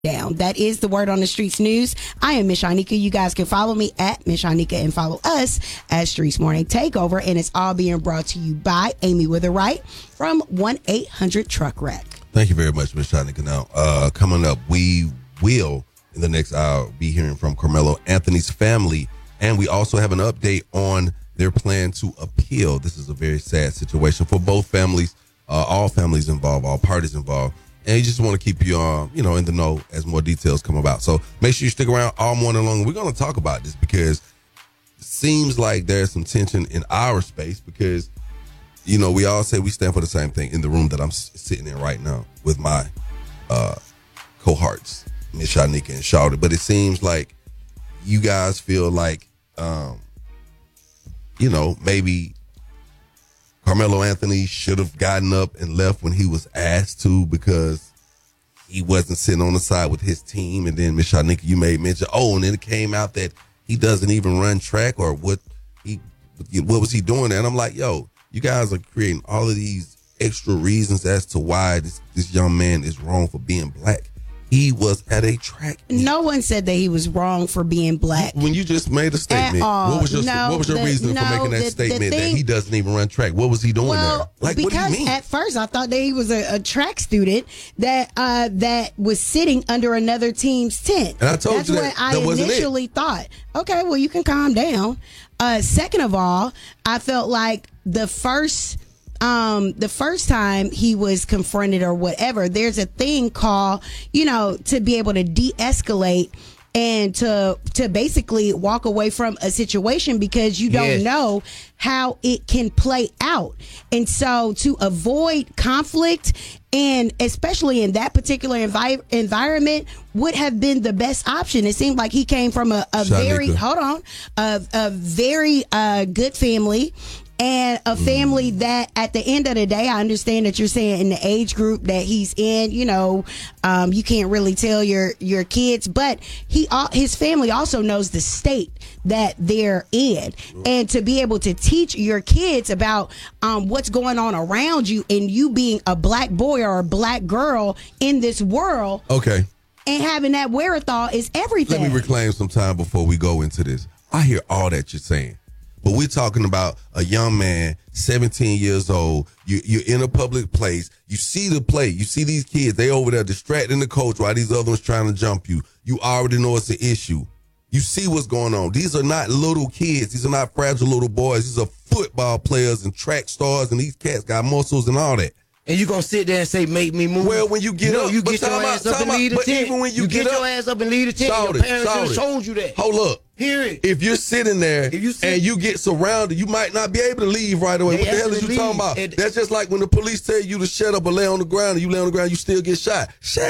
down. That is the Word on the Streets news. I am Miss Shanika. You guys can follow me at Miss Shanika and follow us at Streets Morning Takeover. And it's all being brought to you by Amy Witherwright from 1-800-TRUCK-WRECK. Thank you very much, Miss Shanika. Now, coming up, we will, in the next hour, be hearing from Carmelo Anthony's family. And we also have an update on their plan to appeal. This is a very sad situation for both families, all families involved, all parties involved. And you just want to keep you in the know as more details come about. So make sure you stick around all morning long. We're going to talk about this because it seems like there's some tension in our space because, we all say we stand for the same thing in the room that I'm sitting in right now with my cohorts, Miss Shanika and Shawty. But it seems like you guys feel like, maybe Carmelo Anthony should have gotten up and left when he was asked to because he wasn't sitting on the side with his team. And then, Miss Shanika, you made mention, and then it came out that he doesn't even run track or what was he doing there? And I'm like, you guys are creating all of these extra reasons as to why this young man is wrong for being black. He was at a track. No one said that he was wrong for being black. When you just made a statement, what was your reason for making that statement that he doesn't even run track? What was he doing there? Like, because what do you mean? At first I thought that he was a track student that was sitting under another team's tent. And I told That's you what that wasn't initially thought. Okay, well, you can calm down. Second of all, I felt like the first time he was confronted or whatever, there's a thing called, to be able to de-escalate and to basically walk away from a situation because you don't know how it can play out. And so to avoid conflict, and especially in that particular environment, would have been the best option. It seemed like he came from a very good family. And a family that, at the end of the day, I understand that you're saying in the age group that he's in, you can't really tell your kids, but his family also knows the state that they're in, and to be able to teach your kids about what's going on around you and you being a black boy or a black girl in this world, okay, and having that wherewithal is everything. Let me reclaim some time before we go into this. I hear all that you're saying. But we're talking about a young man, 17 years old. You're in a public place. You see the play. You see these kids. They over there distracting the coach while these other ones trying to jump you. You already know it's an issue. You see what's going on. These are not little kids. These are not fragile little boys. These are football players and track stars, and these cats got muscles and all that. And you gonna sit there and say, make me move? Well, when you get up. You get your ass up and leave the tent. Even when you get your ass up and leave the tent, your parents just showed you that. Hold up. Hear it. If you're sitting there and you get surrounded, you might not be able to leave right away. What the hell is you talking about? That's just like when the police tell you to shut up or lay on the ground, and you lay on the ground, you still get shot. Shut